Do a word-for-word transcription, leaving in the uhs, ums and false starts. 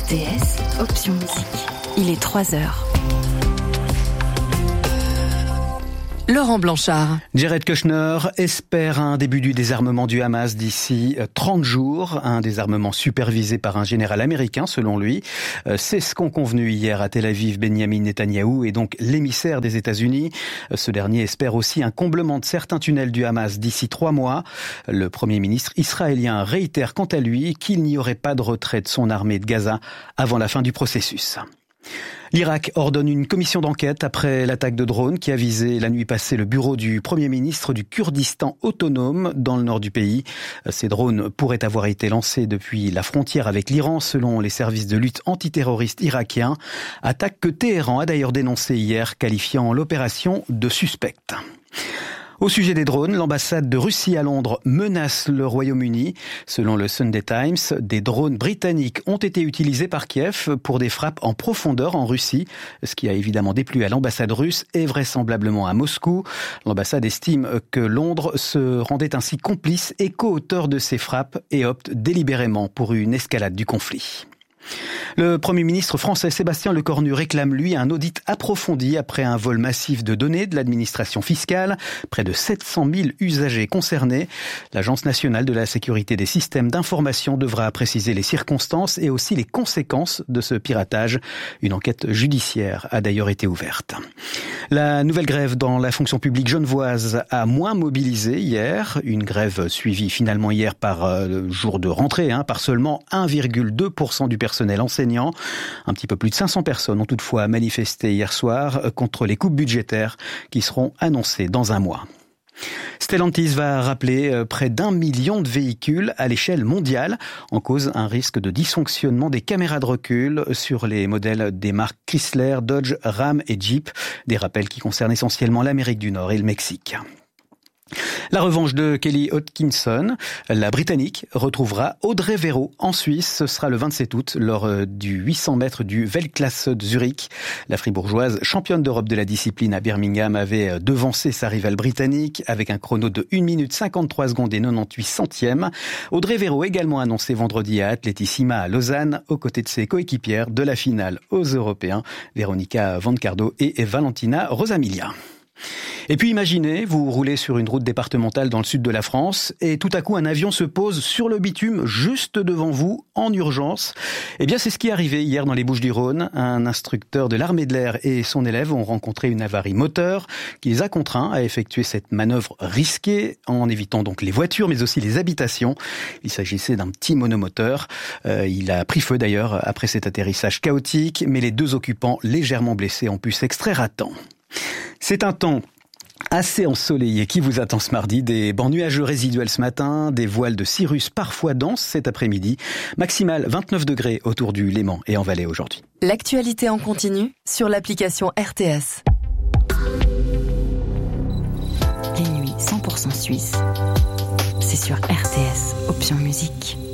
R T S, option musique. Il est trois heures. Laurent Blanchard. Jared Kushner espère un début du désarmement du Hamas d'ici trente jours, un désarmement supervisé par un général américain selon lui. C'est ce qu'ont convenu hier à Tel Aviv Benjamin Netanyahou et donc l'émissaire des États-Unis. Ce dernier espère aussi un comblement de certains tunnels du Hamas d'ici trois mois. Le Premier ministre israélien réitère quant à lui qu'il n'y aurait pas de retrait de son armée de Gaza avant la fin du processus. L'Irak ordonne une commission d'enquête après l'attaque de drones qui a visé la nuit passée le bureau du Premier ministre du Kurdistan autonome dans le nord du pays. Ces drones pourraient avoir été lancés depuis la frontière avec l'Iran selon les services de lutte antiterroriste irakiens. Attaque que Téhéran a d'ailleurs dénoncée hier, qualifiant l'opération de suspecte. Au sujet des drones, l'ambassade de Russie à Londres menace le Royaume-Uni. Selon le Sunday Times, des drones britanniques ont été utilisés par Kiev pour des frappes en profondeur en Russie, ce qui a évidemment déplu à l'ambassade russe et vraisemblablement à Moscou. L'ambassade estime que Londres se rendait ainsi complice et co-auteur de ces frappes et opte délibérément pour une escalade du conflit. Le Premier ministre français Sébastien Lecornu réclame, lui, un audit approfondi après un vol massif de données de l'administration fiscale. Près de sept cent mille usagers concernés. L'Agence nationale de la sécurité des systèmes d'information devra préciser les circonstances et aussi les conséquences de ce piratage. Une enquête judiciaire a d'ailleurs été ouverte. La nouvelle grève dans la fonction publique genevoise a moins mobilisé hier. Une grève suivie finalement hier par euh, jour de rentrée, hein, par seulement un virgule deux pour cent du personnel enseignant. Un petit peu plus de cinq cents personnes ont toutefois manifesté hier soir contre les coupes budgétaires qui seront annoncées dans un mois. Stellantis va rappeler près d'un million de véhicules à l'échelle mondiale. En cause, un risque de dysfonctionnement des caméras de recul sur les modèles des marques Chrysler, Dodge, Ram et Jeep. Des rappels qui concernent essentiellement l'Amérique du Nord et le Mexique. La revanche de Kelly Hodgkinson, la Britannique retrouvera Audrey Verreau en Suisse. Ce sera le vingt-sept août lors du huit cents mètres du Weltklasse de Zurich. La fribourgeoise, championne d'Europe de la discipline à Birmingham, avait devancé sa rivale britannique avec un chrono de une minute cinquante-trois secondes et quatre-vingt-dix-huit centièmes. Audrey Verreau également annoncé vendredi à Atletissima à Lausanne aux côtés de ses coéquipières de la finale aux Européens, Veronica Vancardo et Valentina Rosamilia. Et puis imaginez, vous roulez sur une route départementale dans le sud de la France et tout à coup un avion se pose sur le bitume juste devant vous en urgence. Eh bien c'est ce qui est arrivé hier dans les Bouches-du-Rhône. Un instructeur de l'armée de l'air et son élève ont rencontré une avarie moteur qui les a contraints à effectuer cette manœuvre risquée en évitant donc les voitures mais aussi les habitations. Il s'agissait d'un petit monomoteur. Euh, il a pris feu d'ailleurs après cet atterrissage chaotique, mais les deux occupants légèrement blessés ont pu s'extraire à temps. C'est un temps assez ensoleillé qui vous attend ce mardi. Des bancs nuageux résiduels ce matin, des voiles de cirrus parfois denses cet après-midi. Maximal vingt-neuf degrés autour du Léman et en Valais aujourd'hui. L'actualité en continu sur l'application R T S. Les nuits cent pour cent suisses, c'est sur R T S, option musique.